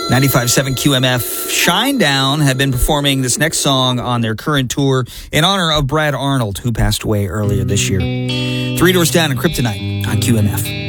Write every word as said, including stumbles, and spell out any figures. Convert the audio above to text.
ninety-five point seven Q M F. Shinedown have been performing this next song on their current tour in honor of Brad Arnold, who passed away earlier this year. Three Doors Down and Kryptonite on Q M F.